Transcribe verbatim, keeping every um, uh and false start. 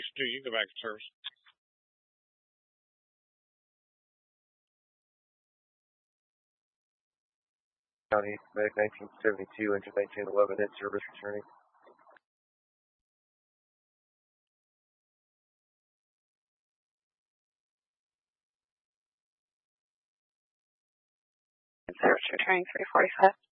two, you go back to service. County, Medic nineteen seventy-two, engine nineteen eleven, in service returning. Service returning three forty-five.